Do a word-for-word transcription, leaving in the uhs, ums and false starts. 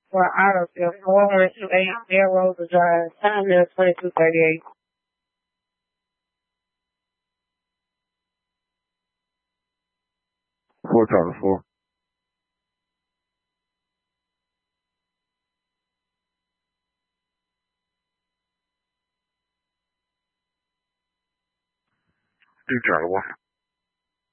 for Auto Field, four hundred two A Air Rosa Drive, time is twenty-two thirty-eight. Four times four. Three Charlie one.